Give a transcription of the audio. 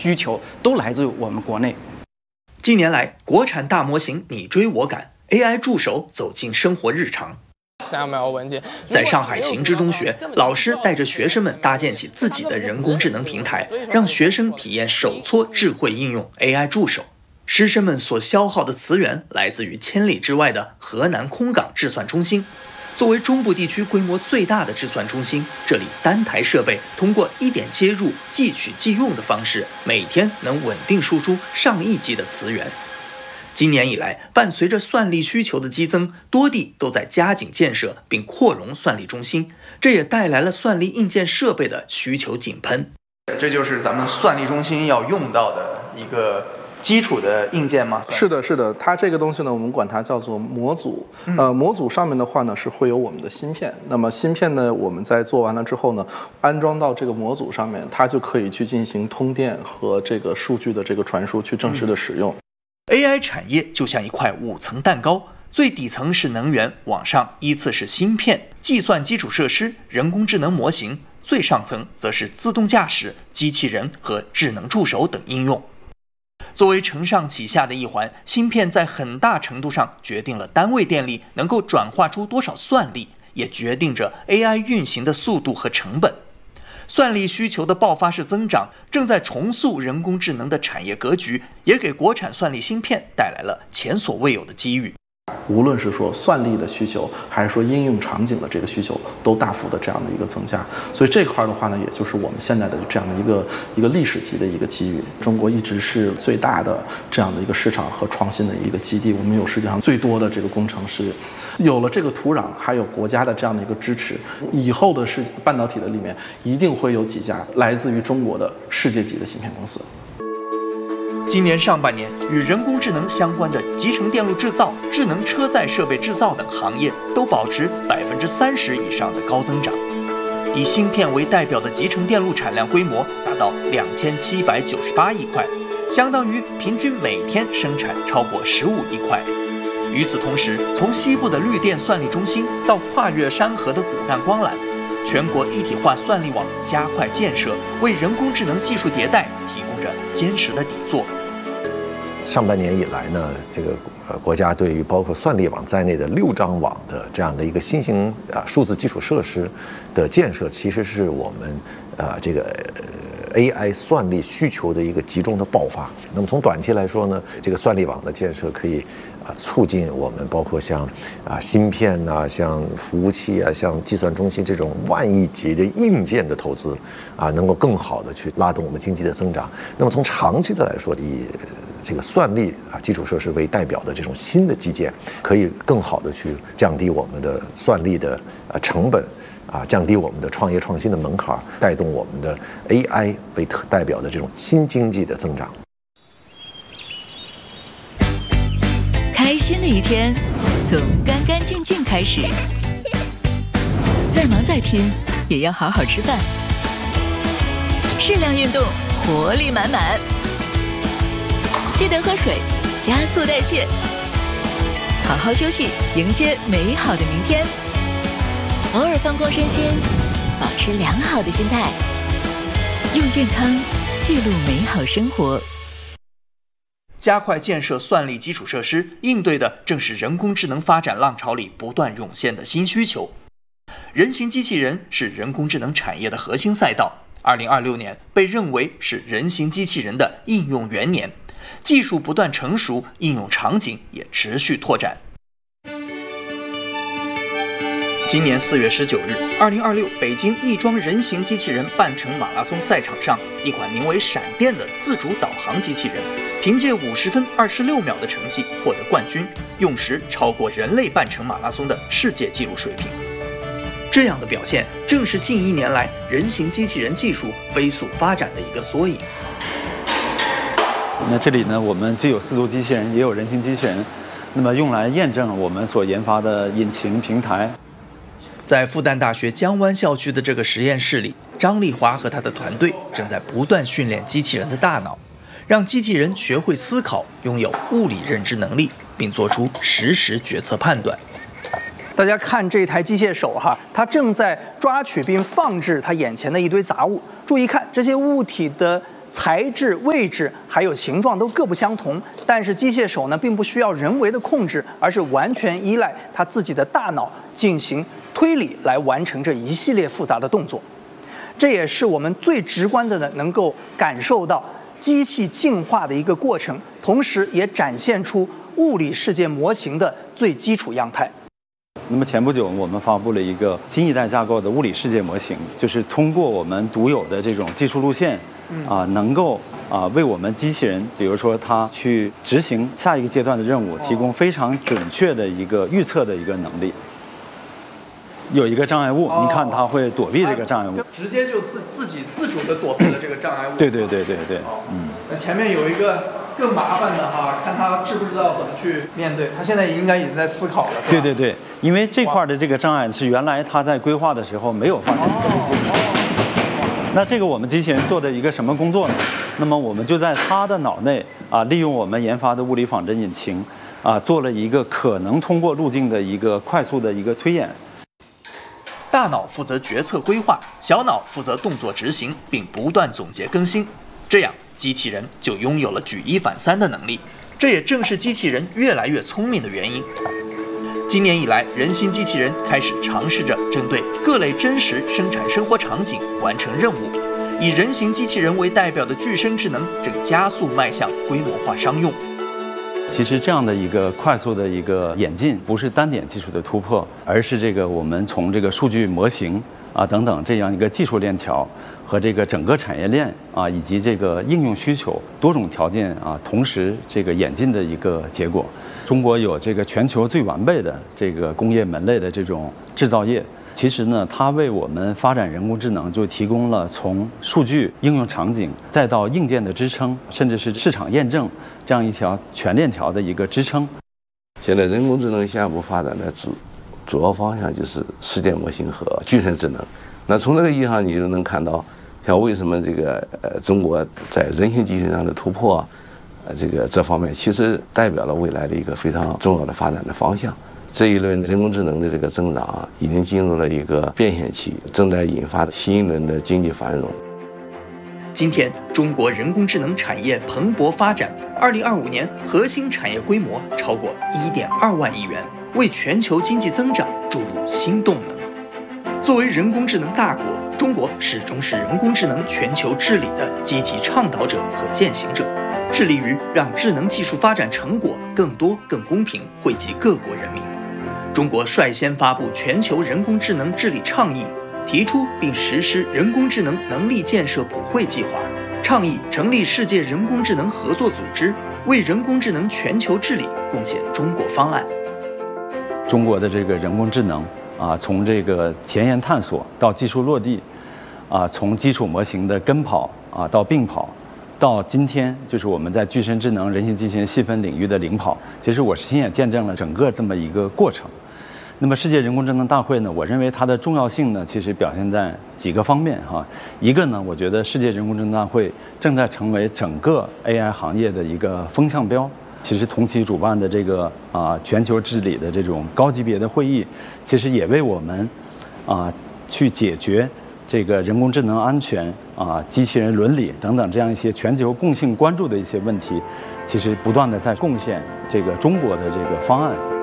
需求都来自于我们国内。 近年来，国产大模型你追我赶 ，AI 助手走进生活日常。 3ML 文件， 在上海行知中学，老师带着学生们搭建起自己的人工智能平台，让学生体验手搓智慧应用 AI 助手。师生们所消耗的词源来自于千里之外的河南空港智算中心。作为中部地区规模最大的智算中心，这里单台设备通过一点接入、即取即用的方式，每天能稳定输出上亿级的词源。今年以来，伴随着算力需求的激增，多地都在加紧建设并扩容算力中心，这也带来了算力硬件设备的需求井喷。 这就是咱们算力中心要用到的一个基础的硬件吗？ 是的，是的，它这个东西呢，我们管它叫做模组。模组上面的话呢，是会有我们的芯片。那么芯片呢，我们在做完了之后呢，安装到这个模组上面，它就可以去进行通电和这个数据的这个传输，去正式的使用。 AI 产业就像一块5层蛋糕，最底层是能源，往上依次是芯片、计算基础设施、人工智能模型，最上层则是自动驾驶、机器人和智能助手等应用。作为承上启下的一环，芯片在很大程度上决定了单位电力能够转化出多少算力，也决定着 AI 运行的速度和成本。算力需求的爆发式增长，正在重塑人工智能的产业格局，也给国产算力芯片带来了前所未有的机遇。 无论是说算力的需求，还是说应用场景的这个需求，都大幅的这样的一个增加。所以这块的话呢，也就是我们现在的这样的一个历史级的一个机遇。中国一直是最大的这样的一个市场和创新的一个基地，我们有世界上最多的这个工程师。有了这个土壤，还有国家的这样的一个支持，以后的半导体的里面一定会有几家来自于中国的世界级的芯片公司。 今年上半年，与人工智能相关的集成电路制造、智能车载设备制造等行业都保持30%以上的高增长。以芯片为代表的集成电路产量规模达到2798亿块，相当于平均每天生产超过15亿块。与此同时，从西部的绿电算力中心到跨越山河的骨干光缆，全国一体化算力网加快建设，为人工智能技术迭代提供着坚实的底座。 上半年以来呢，这个国家对于包括算力网在内的6张网的这样的一个新型数字基础设施的建设，其实是我们这个AI 算力需求的一个集中的爆发。那么从短期来说呢，这个算力网的建设可以促进我们包括像芯片像服务器像计算中心这种万亿级的硬件的投资能够更好的去拉动我们经济的增长。那么从长期的来说，以这个算力基础设施为代表的这种新的基建，可以更好的去降低我们的算力的成本降低我们的创业创新的门槛，带动我们的 AI 为代表的这种新经济的增长。 开心的一天从干干净净开始，再忙再拼也要好好吃饭，适量运动，活力满满。记得喝水，加速代谢，好好休息，迎接美好的明天。偶尔放空身心，保持良好的心态，用健康记录美好生活。 加快建设算力基础设施，应对的正是人工智能发展浪潮里不断涌现的新需求。人形机器人是人工智能产业的核心赛道，2026年被认为是人形机器人的应用元年。技术不断成熟，应用场景也持续拓展。今年4月19日，2026北京亦庄人形机器人半程马拉松赛场上，一款名为“闪电”的自主导航机器人，凭借50分26秒的成绩获得冠军，用时超过人类半程马拉松的世界纪录水平。这样的表现，正是近1年来人形机器人技术飞速发展的一个缩影。 那这里呢，我们既有4足机器人，也有人形机器人，那么用来验证我们所研发的引擎平台。 在复旦大学江湾校区的这个实验室里，张丽华和他的团队正在不断训练机器人的大脑，让机器人学会思考，拥有物理认知能力，并做出实时决策判断。 大家看这台机械手它正在抓取并放置它眼前的一堆杂物。注意看这些物体的材质、位置还有形状都各不相同，但是机械手呢并不需要人为的控制，而是完全依赖它自己的大脑进行推理来完成这一系列复杂的动作。这也是我们最直观的能够感受到机器进化的一个过程，同时也展现出物理世界模型的最基础样态。 那么前不久我们发布了一个新一代架构的物理世界模型，就是通过我们独有的这种技术路线，能够为我们机器人，比如说它去执行下一个阶段的任务，提供非常准确的一个预测的一个能力。有一个障碍物，你看它会躲避这个障碍物， 直接就自己自主的躲避了这个障碍物。 对。 那前面有一个更麻烦的哈，看他知不知道怎么去面对。他现在应该已经在思考了。 对，因为这块的这个障碍是原来他在规划的时候没有发现的路径。那这个我们机器人做的一个什么工作呢？那么我们就在他的脑内利用我们研发的物理仿真引擎做了一个可能通过路径的一个快速的一个推演。 大脑负责决策规划，小脑负责动作执行，并不断总结更新。这样，机器人就拥有了举一反三的能力。这也正是机器人越来越聪明的原因。今年以来，人形机器人开始尝试着针对各类真实生产生活场景完成任务。以人形机器人为代表的具身智能正加速迈向规模化商用。 其实这样的一个快速的一个演进，不是单点技术的突破，而是这个我们从这个数据模型等等这样一个技术链条和这个整个产业链以及这个应用需求多种条件同时这个演进的一个结果。中国有这个全球最完备的这个工业门类的这种制造业。其实呢，它为我们发展人工智能就提供了从数据应用场景，再到硬件的支撑，甚至是市场验证这样一条全链条的一个支撑。 现在人工智能下一步发展的主要方向就是世界模型和具身智能。那从这个意义上，你就能看到，像为什么这个中国在人形机器人上的突破，这方面其实代表了未来的一个非常重要的发展的方向。这一轮人工智能的这个增长已经进入了一个变现期，正在引发新一轮的经济繁荣。 今天，中国人工智能产业蓬勃发展，2025年核心产业规模超过1.2万亿元，为全球经济增长注入新动能。作为人工智能大国，中国始终是人工智能全球治理的积极倡导者和践行者，致力于让智能技术发展成果更多、更公平惠及各国人民。中国率先发布全球人工智能治理倡议，提出并实施人工智能能力建设普惠计划，倡议成立世界人工智能合作组织，为人工智能全球治理贡献中国方案。 中国的这个人工智能从这个前沿探索到技术落地，从基础模型的跟跑到并跑，到今天就是我们在具身智能、人形机器人细分领域的领跑。其实我亲眼见证了整个这么一个过程。那么世界人工智能大会呢，我认为它的重要性呢，其实表现在几个方面一个呢，我觉得世界人工智能大会正在成为整个 AI 行业的一个风向标。其实同期主办的这个全球治理的这种高级别的会议，其实也为我们去解决这个人工智能安全机器人伦理等等这样一些全球共性关注的一些问题，其实不断的在贡献这个中国的这个方案。